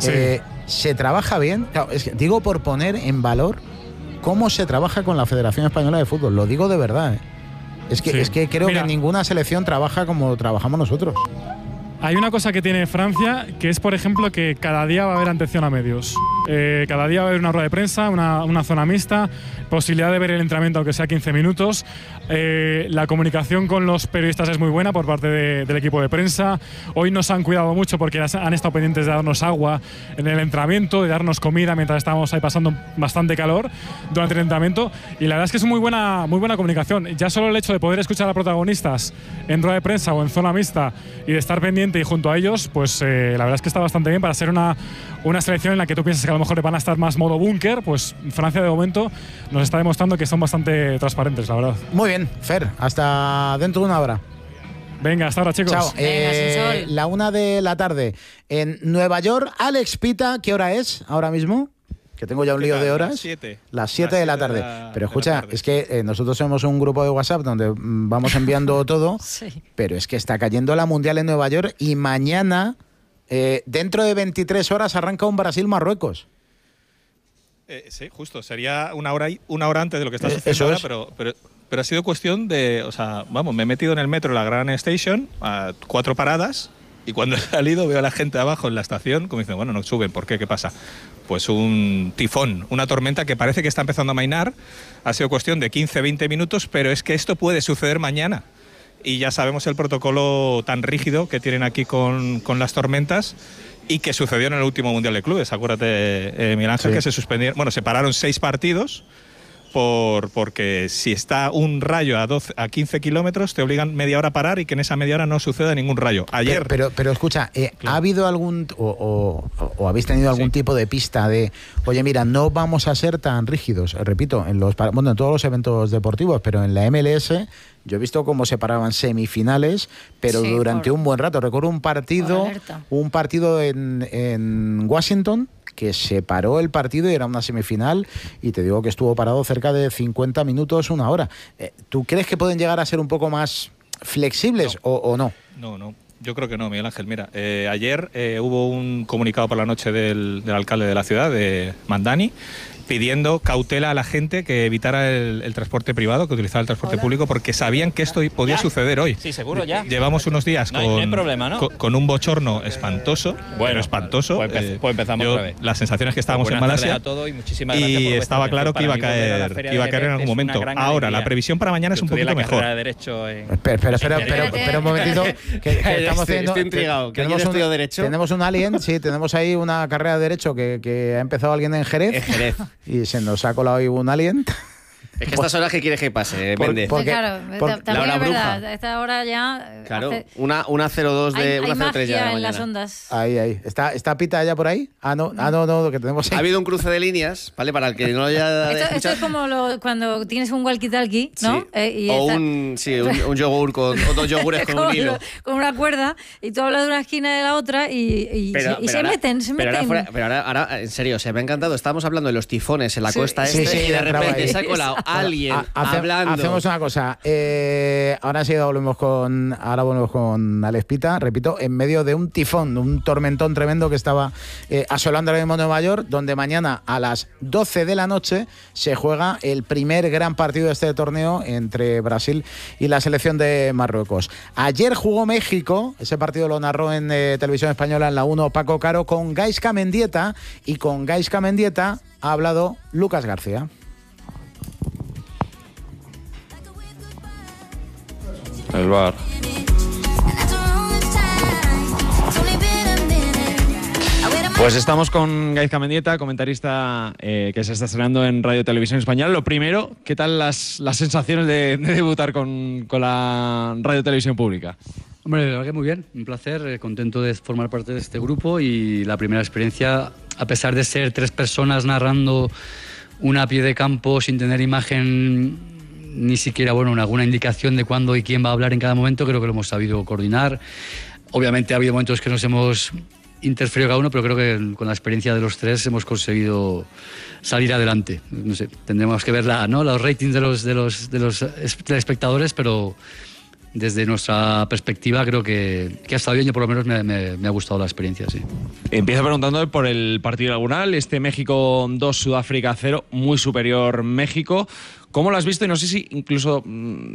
¿se trabaja bien? Claro, es que digo por poner en valor cómo se trabaja con la Federación Española de Fútbol, lo digo de verdad, ¿eh? Es que creo que ninguna selección trabaja como trabajamos nosotros. Hay una cosa que tiene Francia, que es, por ejemplo, que cada día va a haber atención a medios. Cada día va a haber una rueda de prensa, una zona mixta, posibilidad de ver el entrenamiento, aunque sea 15 minutos. La comunicación con los periodistas es muy buena por parte del equipo de prensa. Hoy nos han cuidado mucho porque han estado pendientes de darnos agua en el entrenamiento, de darnos comida mientras estábamos ahí pasando bastante calor durante el entrenamiento. Y la verdad es que es muy buena comunicación. Ya solo el hecho de poder escuchar a protagonistas en rueda de prensa o en zona mixta y de estar pendiente y junto a ellos, pues la verdad es que está bastante bien para ser una selección en la que tú piensas que a lo mejor van a estar más modo búnker. Pues Francia de momento nos está demostrando que son bastante transparentes, la verdad. Muy bien, Fer, hasta dentro de una hora. Venga, hasta ahora, chicos. Chao. Venga, sin sol. 1:00 p.m. en Nueva York. Alex Pita, ¿qué hora es ahora mismo? Que tengo ya un lío de horas. Las 7 de la tarde. Pero escucha, es que nosotros somos un grupo de WhatsApp donde vamos enviando todo, pero es que está cayendo la Mundial en Nueva York y mañana, dentro de 23 horas, arranca un Brasil-Marruecos. Sí, justo. Sería una hora antes de lo que está sucediendo ahora, pero ha sido cuestión de... O sea, vamos, me he metido en el metro, la Grand Station, a 4 paradas, y cuando he salido veo a la gente abajo en la estación como dicen, bueno, no suben, ¿por qué? ¿Qué pasa? Pues un tifón, una tormenta que parece que está empezando a amainar. Ha sido cuestión de 15-20 minutos, pero es que esto puede suceder mañana. Y ya sabemos el protocolo tan rígido que tienen aquí con las tormentas y que sucedió en el último Mundial de Clubes. Acuérdate, Miguel Ángel, que se suspendieron... Bueno, se pararon 6 partidos porque si está un rayo a 15 kilómetros te obligan media hora a parar y que en esa media hora no suceda ningún rayo. Ayer... Pero escucha, ¿ha habido algún o habéis tenido algún tipo de pista de, oye, mira, no vamos a ser tan rígidos? Repito, en todos los eventos deportivos, pero en la MLS yo he visto cómo se paraban semifinales, pero durante un buen rato. Recuerdo un partido en Washington, que se paró el partido y era una semifinal, y te digo que estuvo parado cerca de 50 minutos, una hora. ¿Tú crees que pueden llegar a ser un poco más flexibles o no? No, yo creo que no, Miguel Ángel. Mira, ayer hubo un comunicado por la noche del alcalde de la ciudad, de Mandani, pidiendo cautela a la gente que evitara el transporte privado, que utilizara el transporte público, porque sabían que esto podía suceder hoy. Sí, seguro, ya. Llevamos unos días no hay problema, ¿no? con un bochorno espantoso. Bueno, espantoso. Pues empezamos otra vez. La sensación es que estábamos en Malasia. A todos y muchísimas gracias por estaba claro que iba a caer en algún momento. Ahora, la previsión para mañana es un poquito mejor. Espera un momentito, que estamos haciendo. Estoy intrigado. Tenemos un alien, sí, tenemos ahí una carrera de Derecho que ha empezado alguien en Jerez. Y se nos ha colado ahí un alien. Es que estas horas que quieres que pase, Méndez. Claro, también es verdad. A esta hora ya. Claro, una 02 de una 03 ya de la en las mañana. ondas. Ahí. ¿Está Pita ya por ahí? No, que tenemos ahí. Ha habido un cruce de líneas, ¿vale? Para el que no lo haya esto es como cuando tienes un walkie-talkie, ¿no? Sí. Un yogur con dos yogures con un hilo. Con una cuerda, y tú hablas de una esquina de la otra y se meten. Pero ahora, en serio, me ha encantado. Estábamos hablando de los tifones en la costa y de repente se ha colado alguien hablando. Hacemos una cosa. Ahora volvemos con Alex Pita, repito, en medio de un tifón, un tormentón tremendo que estaba asolando ahora mismo Nueva York, donde mañana a las 12 de la noche se juega el primer gran partido de este torneo entre Brasil y la selección de Marruecos. Ayer jugó México, ese partido lo narró en Televisión Española en la 1 Paco Caro con Gaizka Mendieta, y con Gaizka Mendieta ha hablado Lucas García. El VAR. Pues estamos con Gaizka Mendieta, comentarista que se está estrenando en Radio Televisión Española. Lo primero, ¿qué tal las sensaciones de debutar con la Radio Televisión Pública? Hombre, la verdad que muy bien, un placer, contento de formar parte de este grupo, y la primera experiencia, a pesar de ser 3 personas narrando una a pie de campo sin tener imagen ni siquiera alguna indicación de cuándo y quién va a hablar en cada momento, creo que lo hemos sabido coordinar. Obviamente ha habido momentos que nos hemos interferido cada uno, pero creo que con la experiencia de los 3 hemos conseguido salir adelante. No sé, tendremos que ver los ratings de los espectadores, pero desde nuestra perspectiva creo que ha estado bien. Yo por lo menos me ha gustado la experiencia, sí. Empiezo preguntando por el partido inaugural, México 2, Sudáfrica 0, muy superior México. ¿Cómo lo has visto? Y no sé si incluso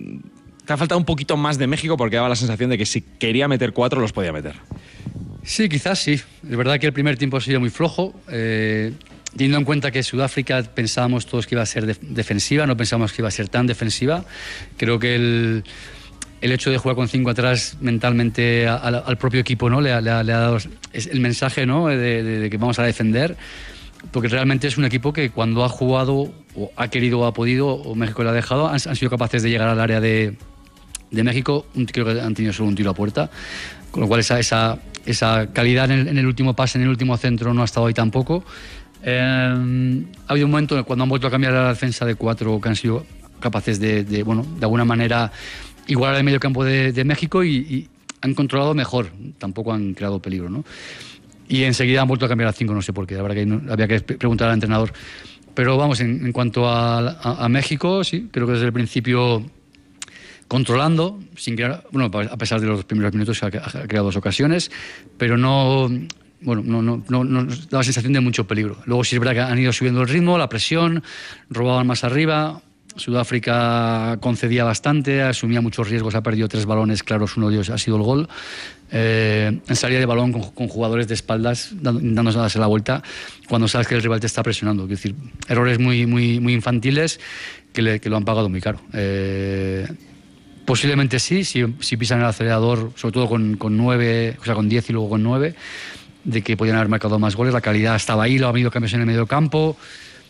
te ha faltado un poquito más de México, porque daba la sensación de que si quería meter 4 los podía meter. Sí, quizás sí. Es verdad que el primer tiempo ha sido muy flojo. Teniendo en cuenta que Sudáfrica pensábamos todos que iba a ser defensiva, no pensábamos que iba a ser tan defensiva. Creo que el hecho de jugar con 5 atrás mentalmente al propio equipo, ¿no? le ha dado el mensaje, ¿no? de que vamos a defender, porque realmente es un equipo que cuando ha jugado o ha querido o ha podido, o México le ha dejado, han sido capaces de llegar al área de México. Creo que han tenido solo un tiro a puerta, con lo cual esa calidad en el último pase, en el último centro, no ha estado ahí tampoco. Ha habido un momento cuando han vuelto a cambiar la defensa de 4 que han sido capaces de alguna manera igualar el medio campo de México y han controlado mejor, tampoco han creado peligro, ¿no? Y enseguida han vuelto a cambiar a 5, no sé por qué, había que preguntar al entrenador. Pero vamos, en cuanto a México, sí, creo que desde el principio controlando, sin crear, a pesar de los primeros minutos ha creado 2 ocasiones, pero no daba sensación de mucho peligro. Luego sí es verdad que han ido subiendo el ritmo, la presión, robaban más arriba. Sudáfrica concedía bastante, asumía muchos riesgos, ha perdido 3 balones claros, uno de ellos ha sido el gol. En salida de balón con jugadores de espaldas, dándose a darse la vuelta cuando sabes que el rival te está presionando. Es decir, errores muy, muy, muy infantiles que lo han pagado muy caro. Posiblemente sí, si pisan el acelerador, sobre todo con 9, o sea, con 10 y luego con 9, de que podían haber marcado más goles. La calidad estaba ahí, lo ha habido cambios en el medio campo.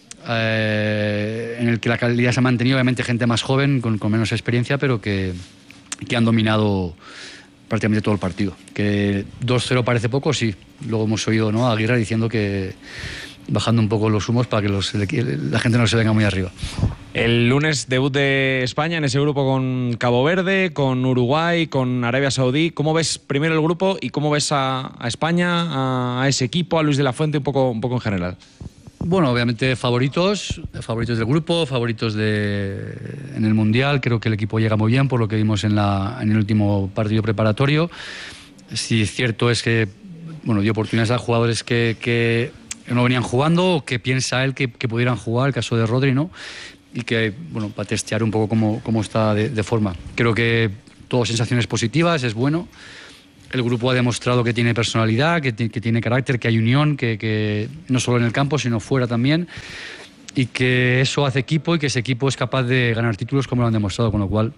En el que la calidad se ha mantenido, obviamente gente más joven, con menos experiencia, pero que han dominado prácticamente todo el partido. Que 2-0 parece poco, sí. Luego hemos oído, ¿no?, a Aguirre diciendo que bajando un poco los humos para que la gente no se venga muy arriba. El lunes debut de España en ese grupo con Cabo Verde, con Uruguay, con Arabia Saudí. ¿Cómo ves primero el grupo y cómo ves a España, a ese equipo, a Luis de la Fuente, un poco en general? Bueno, obviamente favoritos del grupo, favoritos en el Mundial. Creo que el equipo llega muy bien por lo que vimos en el último partido preparatorio. Sí, cierto es que dio oportunidades a jugadores que no venían jugando o que piensa él que pudieran jugar, el caso de Rodri, ¿no? Y que, bueno, para testear un poco cómo está de forma. Creo que todo sensaciones positivas, es bueno. El grupo ha demostrado que tiene personalidad, que tiene carácter, que hay unión, que no solo en el campo, sino fuera también. Y que eso hace equipo y que ese equipo es capaz de ganar títulos como lo han demostrado, con lo cual,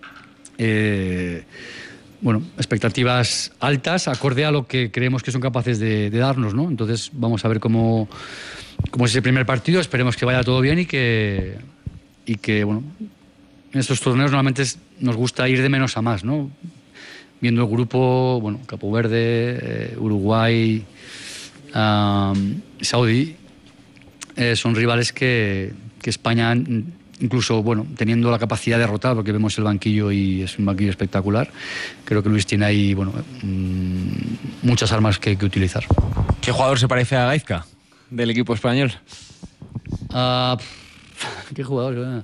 bueno, expectativas altas, acorde a lo que creemos que son capaces de darnos, ¿no? Entonces vamos a ver cómo es el primer partido, esperemos que vaya todo bien y que bueno, en estos torneos normalmente nos gusta ir de menos a más, ¿no? Viendo el grupo, bueno, Cabo Verde, Uruguay, Saudí, son rivales que España, incluso, bueno, teniendo la capacidad de derrotar, porque vemos el banquillo y es un banquillo espectacular, creo que Luis tiene ahí, bueno, muchas armas que utilizar. ¿Qué jugador se parece a Gaizka del equipo español? ¿Qué jugador?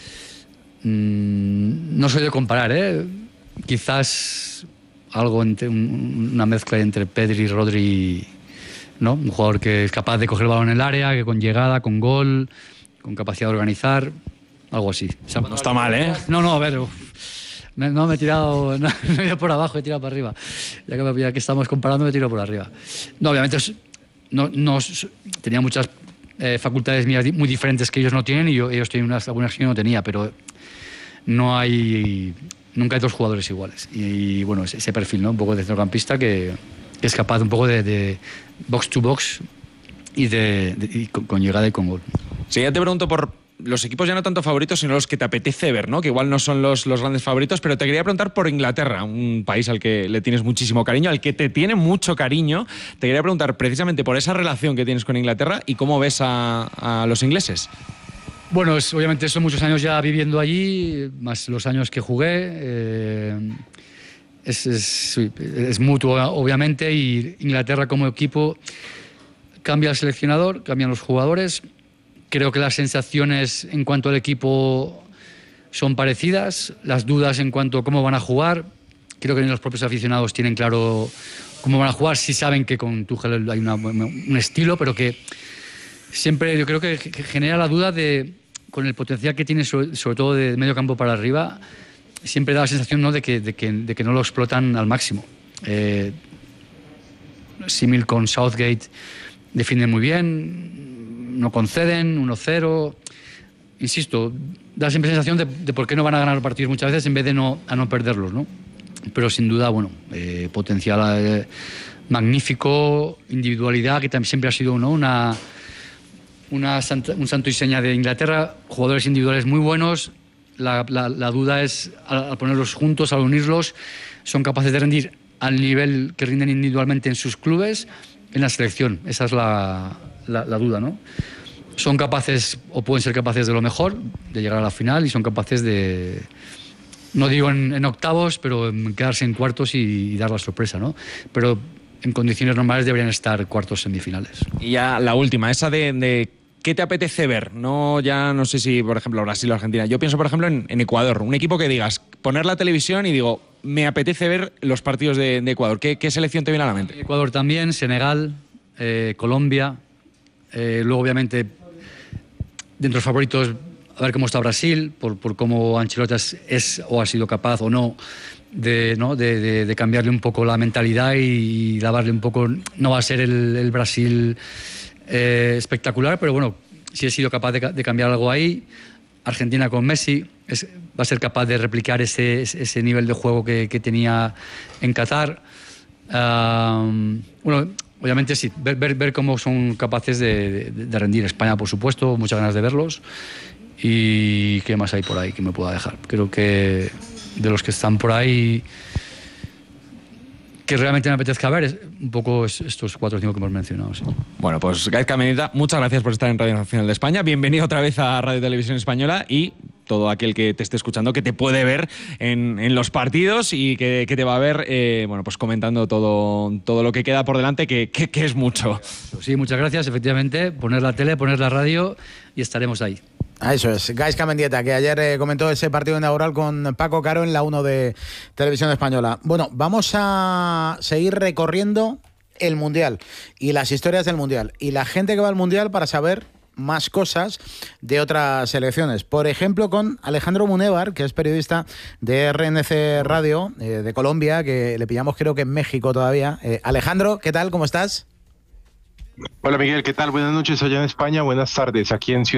No soy de comparar, ¿eh? Quizás algo entre una mezcla entre Pedri y Rodri, ¿no? Un jugador que es capaz de coger el balón en el área, que con llegada, con gol, con capacidad de organizar, algo así. No está mal, ¿eh? No, a ver, no me he tirado, no me he ido por abajo, he tirado para arriba. Ya que estamos comparando, me tiro por arriba. No, obviamente tenía muchas facultades mías muy diferentes que ellos no tienen y ellos tienen algunas que yo no tenía, pero nunca hay dos jugadores iguales. Y bueno, ese perfil, ¿no? Un poco de centrocampista que es capaz un poco de box to box y con llegada y con gol. Sí, ya te pregunto por los equipos ya no tanto favoritos, sino los que te apetece ver, ¿no? Que igual no son los grandes favoritos, pero te quería preguntar por Inglaterra, un país al que le tienes muchísimo cariño, al que te tiene mucho cariño. Te quería preguntar precisamente por esa relación que tienes con Inglaterra y cómo ves a los ingleses. Bueno, obviamente son muchos años ya viviendo allí, más los años que jugué. Es mutuo, obviamente, y Inglaterra como equipo cambia el seleccionador, cambian los jugadores. Creo que las sensaciones en cuanto al equipo son parecidas, las dudas en cuanto a cómo van a jugar. Creo que los propios aficionados tienen claro cómo van a jugar, sí saben que con Tuchel hay un estilo, pero que siempre yo creo que genera la duda con el potencial que tiene, sobre todo de medio campo para arriba, siempre da la sensación, ¿no?, de que no lo explotan al máximo. Símil con Southgate, defienden muy bien, no conceden, 1-0. Insisto, da siempre la sensación de por qué no van a ganar partidos muchas veces en vez de no perderlos, ¿no? Pero sin duda, bueno, potencial magnífico, individualidad, que también siempre ha sido, ¿no?, un santo y seña de Inglaterra, jugadores individuales muy buenos. La duda es, al ponerlos juntos, al unirlos, son capaces de rendir al nivel que rinden individualmente en sus clubes, en la selección. Esa es la duda, ¿no? Son capaces, o pueden ser capaces de lo mejor, de llegar a la final, y son capaces de, no digo en octavos, pero en quedarse en cuartos y dar la sorpresa, ¿no? Pero en condiciones normales deberían estar cuartos, semifinales. Y ya la última, esa de ¿qué te apetece ver? No sé si, por ejemplo, Brasil o Argentina. Yo pienso, por ejemplo, en Ecuador. Un equipo que digas, poner la televisión y digo, me apetece ver los partidos de Ecuador. ¿Qué selección te viene a la mente? Ecuador también, Senegal, Colombia. Luego, obviamente, dentro de los favoritos, a ver cómo está Brasil, por cómo Ancelotti es o ha sido capaz o no de cambiarle un poco la mentalidad y darle un poco. No va a ser el Brasil espectacular, pero bueno, sí he sido capaz de cambiar algo ahí. Argentina con Messi va a ser capaz de replicar ese nivel de juego que tenía en Qatar. Bueno, obviamente sí, ver cómo son capaces de rendir. España, por supuesto, muchas ganas de verlos. ¿Y qué más hay por ahí que me pueda dejar? Creo que de los que están por ahí, que realmente me apetezca ver, es un poco estos 4 o 5 que hemos mencionado. Sí. Bueno, pues Gaizka Mendieta, muchas gracias por estar en Radio Nacional de España. Bienvenido otra vez a Radio Televisión Española, y todo aquel que te esté escuchando, que te puede ver en los partidos y que te va a ver bueno, pues comentando todo lo que queda por delante, que es mucho. Sí, muchas gracias. Efectivamente, poner la tele, poner la radio y estaremos ahí. Eso es, Gaizka Mendieta, que ayer comentó ese partido inaugural con Paco Caro en la 1 de Televisión Española. Bueno, vamos a seguir recorriendo el Mundial y las historias del Mundial y la gente que va al Mundial para saber más cosas de otras selecciones. Por ejemplo, con Alejandro Munévar, que es periodista de RNC Radio de Colombia, que le pillamos creo que en México todavía. Alejandro, ¿qué tal? ¿Cómo estás? Hola Miguel, ¿qué tal? Buenas noches allá en España, buenas tardes aquí en Ciudad